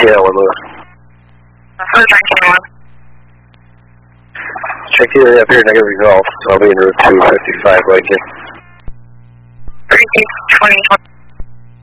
Yeah, 1 Lewis. Who's 921? Check either up here, negative results. I'll be in route 255 Lincoln. 3620.